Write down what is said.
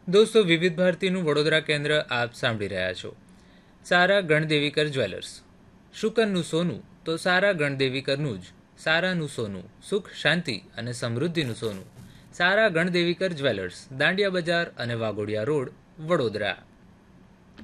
દોસ્તો, વિવિધ ભારતીનું વડોદરા કેન્દ્ર આપ સાંભળી રહ્યા છો. સારા ગણદેવીકર જ્વેલર્સ. શુકનનું સોનું તો સારા ગણદેવીકરનું જ. સારાનું સોનું, સુખ, શાંતિ અને સમૃદ્ધિનું સોનું. સારા ગણદેવીકર જ્વેલર્સ, દાંડિયા બજાર અને વાઘોડિયા રોડ, વડોદરા.